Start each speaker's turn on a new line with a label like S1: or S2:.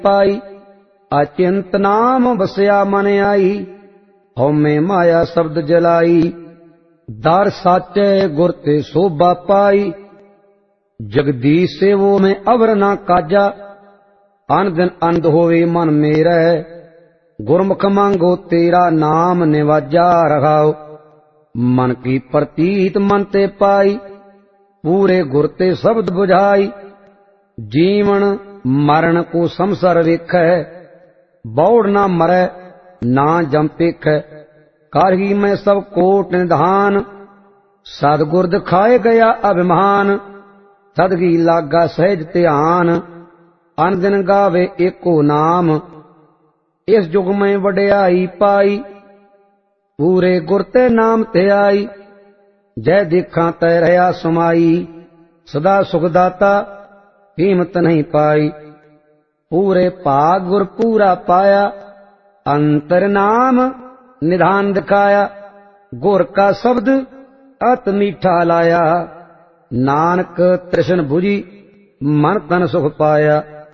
S1: पाई। अचिंत नाम बसया मन आई, हौमे माया शब्द जलाई। दर साचे गुर ते शोभा पाई, जगदीश सेवो में अवर ना काजा। अन दिन अंध होवे मन मेरा, गुरमुख मांगो तेरा नाम निवाजा। रहाओ मन की प्रतीत मन ते पाई, पूरे गुर ते शब्द बुझाई। जीवन मरण को संसार वेखै, बौड़ ना मरै ना जम पेखै। करही मैं सब कोट निधान, सतगुर दिखाए गया अभिमान। सदगी लागा सहज ध्यान, अन दिन गावे एको नाम। इस जुग में वड्याई पाई, पूरे गुर ते नाम ते आई। जय देखा तै रहा समाई, सदा सुखदाता कीमत नहीं पाई। पूरे भाग गुर पूरा पाया, अंतर नाम निधान दिखाया। गुर का शब्द अत मीठा लाया, नानक तृष्ण बुझी मन तन सुख पाया।